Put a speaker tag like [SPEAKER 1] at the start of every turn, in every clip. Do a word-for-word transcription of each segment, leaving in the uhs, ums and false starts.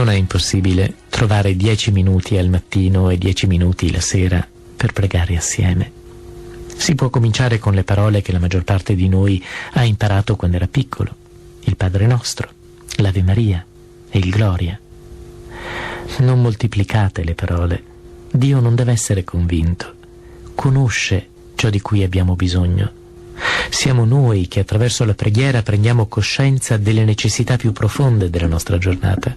[SPEAKER 1] Non è impossibile trovare dieci minuti al mattino e dieci minuti la sera per pregare assieme. Si può cominciare con le parole che la maggior parte di noi ha imparato quando era piccolo: il Padre Nostro, l'Ave Maria e il Gloria. Non moltiplicate le parole. Dio non deve essere convinto. Conosce ciò di cui abbiamo bisogno. Siamo noi che attraverso la preghiera prendiamo coscienza delle necessità più profonde della nostra giornata.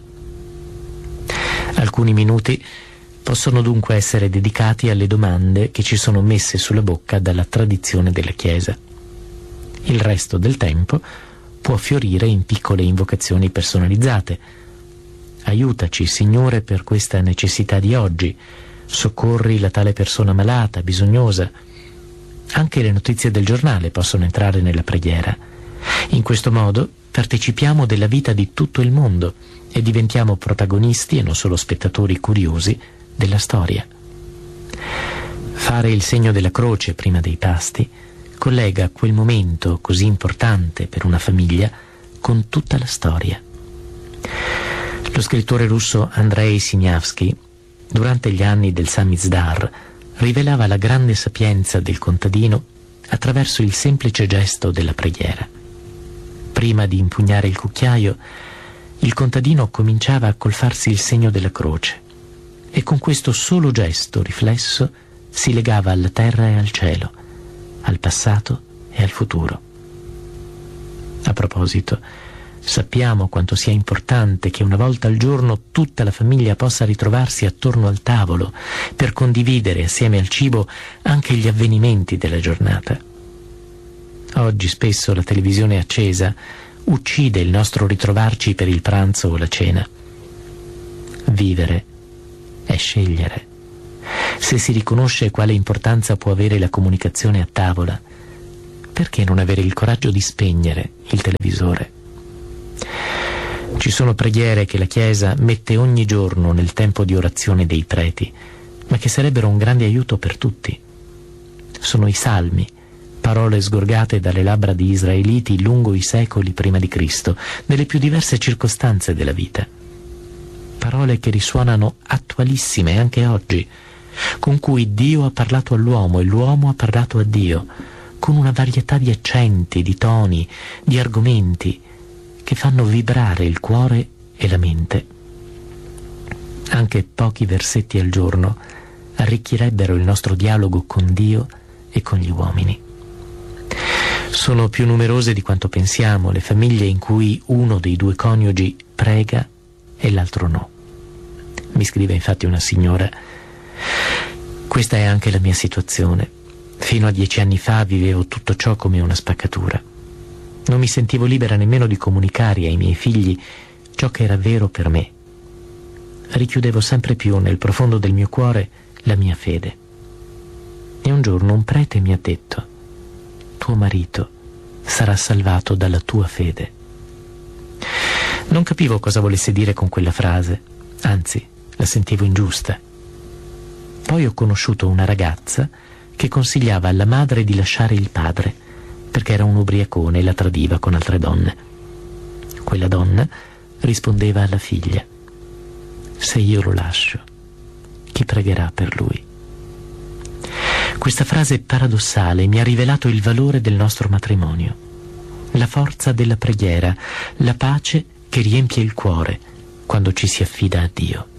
[SPEAKER 1] Alcuni minuti possono dunque essere dedicati alle domande che ci sono messe sulla bocca dalla tradizione della Chiesa. Il resto del tempo può fiorire in piccole invocazioni personalizzate. Aiutaci, Signore, per questa necessità di oggi. Soccorri la tale persona malata, bisognosa. Anche le notizie del giornale possono entrare nella preghiera. In questo modo partecipiamo della vita di tutto il mondo e diventiamo protagonisti e non solo spettatori curiosi della storia. Fare il segno della croce prima dei pasti collega quel momento così importante per una famiglia con tutta la storia. Lo scrittore russo Andrei Siniavsky, durante gli anni del Samizdar, rivelava la grande sapienza del contadino attraverso il semplice gesto della preghiera. Prima di impugnare il cucchiaio, il contadino cominciava a colfarsi il segno della croce e con questo solo gesto riflesso si legava alla terra e al cielo, al passato e al futuro. A proposito, sappiamo quanto sia importante che una volta al giorno tutta la famiglia possa ritrovarsi attorno al tavolo per condividere assieme al cibo anche gli avvenimenti della giornata. Oggi spesso la televisione accesa uccide il nostro ritrovarci per il pranzo o la cena. Vivere è scegliere. Se si riconosce quale importanza può avere la comunicazione a tavola, perché non avere il coraggio di spegnere il televisore? Ci sono preghiere che la Chiesa mette ogni giorno nel tempo di orazione dei preti, ma che sarebbero un grande aiuto per tutti. Sono i salmi, parole sgorgate dalle labbra di israeliti lungo i secoli prima di Cristo, nelle più diverse circostanze della vita. Parole che risuonano attualissime anche oggi, con cui Dio ha parlato all'uomo e l'uomo ha parlato a Dio, con una varietà di accenti, di toni, di argomenti che fanno vibrare il cuore e la mente. Anche pochi versetti al giorno arricchirebbero il nostro dialogo con Dio e con gli uomini. Sono più numerose di quanto pensiamo le famiglie in cui uno dei due coniugi prega e l'altro no. Mi scrive infatti una signora: questa è anche la mia situazione. Fino a dieci anni fa vivevo tutto ciò come una spaccatura. Non mi sentivo libera nemmeno di comunicare ai miei figli ciò che era vero per me. Richiudevo sempre più nel profondo del mio cuore la mia fede. E un giorno un prete mi ha detto: tuo marito sarà salvato dalla tua fede. Non capivo cosa volesse dire con quella frase, anzi, la sentivo ingiusta. Poi ho conosciuto una ragazza che consigliava alla madre di lasciare il padre, perché era un ubriacone e la tradiva con altre donne. Quella donna rispondeva alla figlia: se io lo lascio, chi pregherà per lui? Questa frase paradossale mi ha rivelato il valore del nostro matrimonio, la forza della preghiera, la pace che riempie il cuore quando ci si affida a Dio.